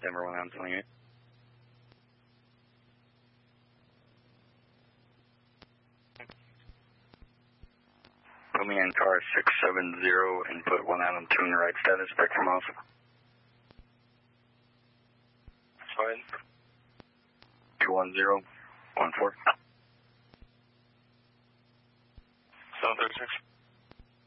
Denver 1928. Put me in car 670 and put 1 out on tune right status, back from off. That's fine. 21014. 736.